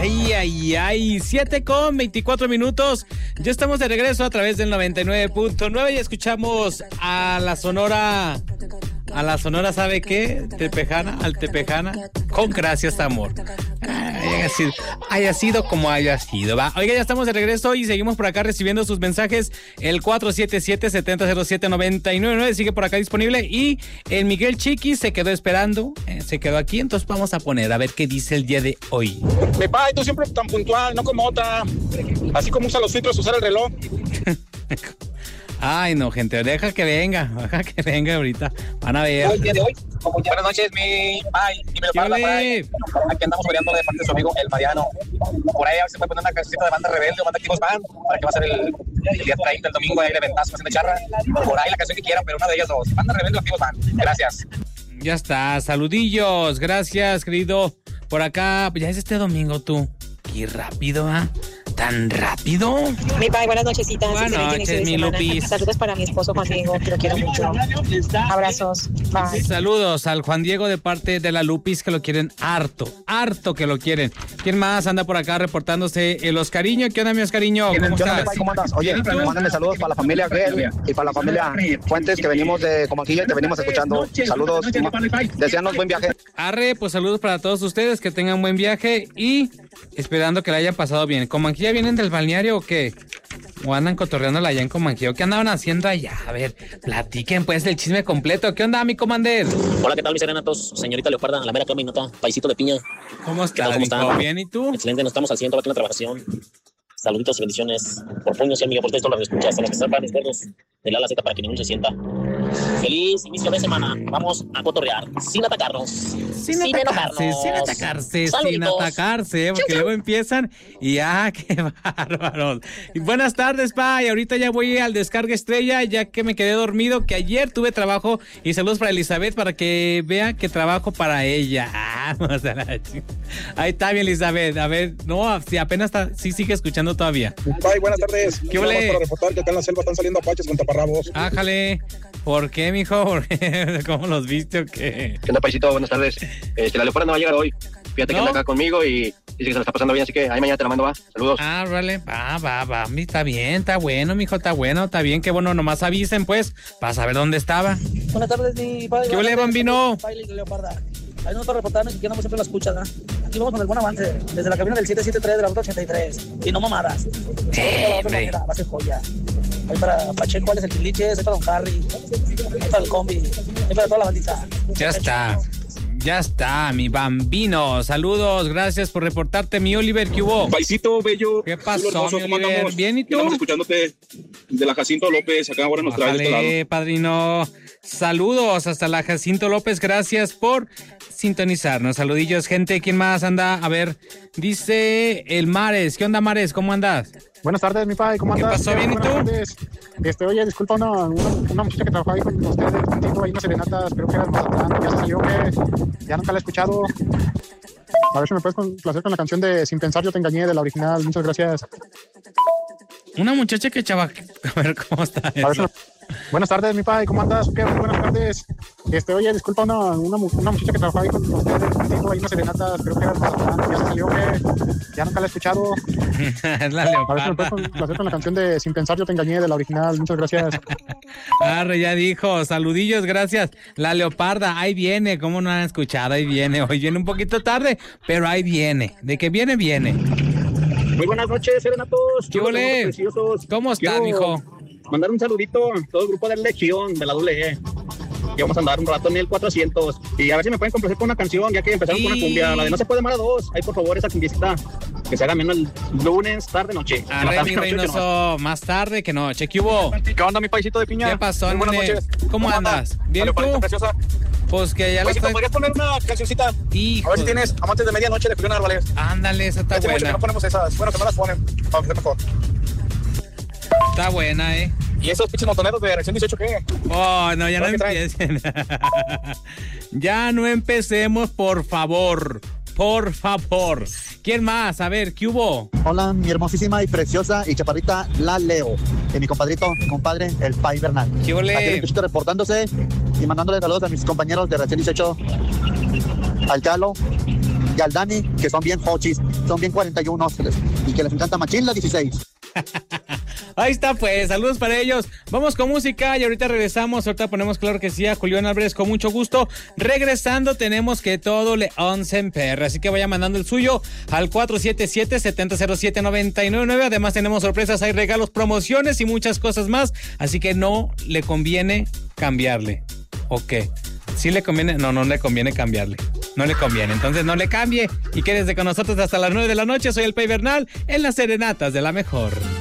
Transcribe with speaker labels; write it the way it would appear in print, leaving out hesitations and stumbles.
Speaker 1: Ay, 7:24. Ya estamos de regreso a través del 99.9 y escuchamos a la Sonora. A la Sonora, ¿sabe qué? Al Tepejana. Con gracias, amor. Haya sido como haya sido, va. Oiga, ya estamos de regreso y seguimos por acá recibiendo sus mensajes. El 477-7007-999 sigue por acá disponible. Y el Miguel Chiqui se quedó esperando. Se quedó aquí, entonces vamos a poner a ver qué dice el día de hoy.
Speaker 2: Mi pai, tú siempre tan puntual, no como otra. Así como usa los filtros, usar el reloj.
Speaker 1: Ay, no, gente, deja que venga ahorita. Van a ver.
Speaker 2: El día de hoy, buenas noches, mi pai. Y me lo para aquí andamos peleando de parte de su amigo, el Mariano. Por ahí a ver si puede poner una cancioncita de Banda Rebelde o Banda Activos Band, para que va a ser el día 30, el domingo, ahí de ventazo, haciendo charra. Por ahí la canción que quieran, pero una de ellas dos. Banda Rebelde o Activos Band. Gracias.
Speaker 1: Ya está, saludillos. Gracias, querido. Por acá, ya es este domingo tú. Qué rápido, ¿ah? ¿Tan rápido?
Speaker 3: Mi pai, buenas nochecitas.
Speaker 1: Buenas noches, mi Lupis.
Speaker 3: Saludos para mi esposo Juan Diego, que lo quiero mucho. Abrazos. Bye.
Speaker 1: Saludos al Juan Diego de parte de la Lupis, que lo quieren harto que lo quieren. ¿Quién más anda por acá reportándose? El Oscariño. ¿Qué onda, mi Oscariño?
Speaker 4: ¿Cómo estás? ¿Cómo andas? Oye, mándame saludos para la familia Guel y para la familia Fuentes, que venimos de Comanquilla y te venimos escuchando. Saludos. Deseanos buen viaje.
Speaker 1: Arre, pues saludos para todos ustedes, que tengan buen viaje y esperando que la hayan pasado bien. ¿Comanquilla vienen del balneario o qué? ¿O andan cotorreándola allá en Comanquillo? ¿Qué andaban haciendo allá? A ver, platiquen pues el chisme completo. ¿Qué onda, mi comander?
Speaker 5: Hola, ¿qué tal, mis serenatos? Señorita Leoparda, la mera cama y nota, paisito de piña.
Speaker 1: ¿Cómo estás?
Speaker 5: ¿Cómo están?
Speaker 1: ¿Bien? ¿Y tú?
Speaker 5: Excelente, nos estamos haciendo aquí en la trabajación. Saluditos y bendiciones por puños y amiga por esto, las escuchas, a los que están para los gordos del ala Z para que ninguno se sienta. Feliz inicio de semana. Vamos a cotorrear sin atacarnos. Sin
Speaker 1: atacarse, porque luego empiezan y qué bárbaros. Y buenas tardes, pa. Y ahorita ya voy al Descarga Estrella, ya que me quedé dormido, que ayer tuve trabajo. Y saludos para Elizabeth, para que vea que trabajo para ella. Ahí está, mi Elizabeth. A ver, no, si apenas está, sí sigue escuchando todavía.
Speaker 2: Bye, buenas tardes.
Speaker 1: ¿Qué ole?
Speaker 2: Para reportar que acá en la selva están saliendo apaches con taparrabos.
Speaker 1: Ájale. ¿Por qué, mijo? ¿Cómo los viste o qué?
Speaker 4: ¿Qué onda, paisito? Buenas tardes. La Leoparda no va a llegar hoy. Fíjate que anda acá conmigo y dice que se lo está pasando bien, así que ahí mañana te la mando, va. Saludos.
Speaker 1: Vale. Va. Está bien, está bueno, mijo, está bien. Qué bueno, nomás avisen, pues, para saber dónde estaba.
Speaker 6: Buenas tardes, mi padre.
Speaker 1: ¿Qué ole, bambino?
Speaker 6: Leoparda. Ahí nos para reportarnos que andamos siempre la escucha, ¿no? Aquí vamos con el buen avance, desde la cabina del 773 de la ruta 83. Y no mamadas. Va a ser joya. Ahí para Pacheco, ¿cuál es el Quiliche? Ahí para Don Harry. Ahí para el Combi. Ahí para toda la bandita.
Speaker 1: Ya está, mi bambino. Saludos, gracias por reportarte, mi Oliver. ¿Qué hubo?
Speaker 2: Paisito, bello.
Speaker 1: ¿Qué pasó, mi Oliver? ¿Bien y tú?
Speaker 2: Estamos escuchándote de la Jacinto López, acá ahora nos trae de este lado.
Speaker 1: Padrino. Saludos hasta la Jacinto López, gracias por sintonizarnos. Saludillos, gente. ¿Quién más anda? A ver, dice el Mares. ¿Qué onda, Mares? ¿Cómo andas?
Speaker 7: Buenas tardes, mi pai, ¿cómo andas?
Speaker 1: ¿Qué pasó, bien y tú?
Speaker 7: Oye, disculpa, una muchacha que trabajaba ahí con ustedes, ahí unas serenatas, creo que era Mazatlán, ya se salió, que ya nunca la he escuchado. A ver si me puedes complacer con la canción de Sin Pensar Yo Te Engañé, de la original, muchas gracias.
Speaker 1: Una muchacha que a ver cómo está eso.
Speaker 7: Buenas tardes, mi pai, ¿cómo andas? ¿Qué? Buenas tardes. Oye, disculpa, una muchacha que trabajaba ahí con ustedes, ahí unas serenatas, creo que era Mazatlán, ya se salió, que ya nunca la he escuchado.
Speaker 1: Es la Leoparda.
Speaker 7: A ver si me puedes complacer con la canción de Sin Pensar Yo Te Engañé, de la original, muchas gracias.
Speaker 1: Ya dijo, saludillos, gracias. La Leoparda, ahí viene, ¿cómo no han escuchado? Ahí viene, hoy viene un poquito tarde, pero ahí viene, de que viene.
Speaker 8: Muy buenas noches, serenatos.
Speaker 1: ¿Qué ole? ¿Cómo está, mijo?
Speaker 8: Mandar un saludito a todo el grupo de Legión, de la WE. Que vamos a andar un rato en el 400. Y a ver si me pueden complacer con una canción, ya que empezaron con una cumbia, la de No se puede amar a dos. Ahí, por favor, esa cumbiecita. Que se haga menos el lunes, tarde, noche.
Speaker 1: Arre, mi Reynoso, más tarde que noche. ¿Qué hubo?
Speaker 8: ¿Qué onda, mi paisito de piña?
Speaker 1: ¿Qué pasó,
Speaker 8: muy buenas noches.
Speaker 1: ¿Cómo andas? ¿Bien tú?
Speaker 8: Preciosa.
Speaker 1: Pues que ya
Speaker 8: Paisito, ¿podrías poner una cancioncita?
Speaker 1: Hijo.
Speaker 8: A ver si tienes Amantes de Medianoche de Julián Álvarez.
Speaker 1: Ándale, esa está buena.
Speaker 8: Que no ponemos esas. Bueno, que no las ponen. Para que mejor.
Speaker 1: Está buena,
Speaker 8: ¿Y esos pinches montoneros de Reacción 18 qué?
Speaker 1: Oh, no, ya no empiecen. Ya no empecemos, por favor. Por favor. ¿Quién más? A ver, ¿qué hubo?
Speaker 4: Hola, mi hermosísima y preciosa y chaparrita, la Leo. Y mi compadre, el Pai Bernal.
Speaker 1: ¿Qué ole?
Speaker 4: Aquí el reportándose y mandándole saludos a mis compañeros de Reacción 18. Al Calo,
Speaker 9: y al Dani, que son bien hochis, son bien 41 y que les encanta machín la 16.
Speaker 1: Ahí está, pues, saludos para ellos. Vamos con música y ahorita regresamos. Ahorita ponemos, claro que sí, a Julián Álvarez con mucho gusto. Regresando tenemos que todo León Semper, así que vaya mandando el suyo al 477-707-999. Además tenemos sorpresas, hay regalos, promociones y muchas cosas más, así que no le conviene cambiarle. ¿Ok? ¿Sí le conviene? No le conviene cambiarle. No le conviene, entonces no le cambie y quédese con nosotros hasta las 9 de la noche. Soy el Pay Bernal en las Serenatas de la Mejor.